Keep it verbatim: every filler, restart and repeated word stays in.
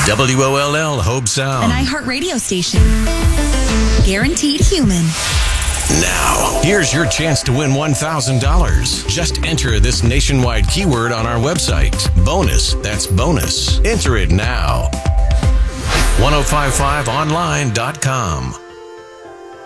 W O L L Hobe Sound. An iHeartRadio station. Guaranteed human. Now, here's your chance to win one thousand dollars. Just enter this nationwide keyword on our website. Bonus, that's bonus. Enter it now. ten fifty-five online dot com.